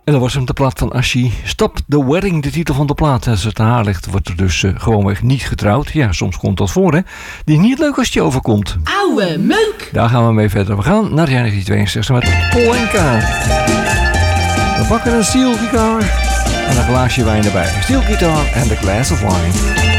En dat was hem de plaat van Ashi. Stop the Wedding, de titel van de plaat. Als het aan haar ligt, wordt er dus gewoonweg niet getrouwd. Ja, soms komt dat voor, hè. Die is niet leuk als het je overkomt. Oude meuk! Daar gaan we mee verder. We gaan naar de jaren 1962 met Polenka. We pakken een steelgitaar en een glaasje wijn erbij. Steelgitaar en a glass of wine.